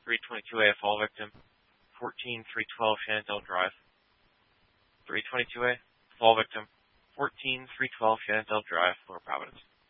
322A, a fall victim, 14312 Shenandoah Drive. 322A, fall victim, 14312 Shenandoah Drive, Lower Providence.